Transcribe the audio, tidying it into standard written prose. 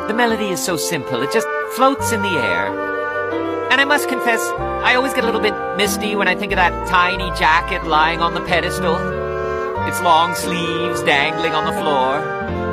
The melody is so simple, it just floats in the air. And I must confess, I always get a little bit misty when I think of that tiny jacket lying on the pedestal, its long sleeves dangling on the floor.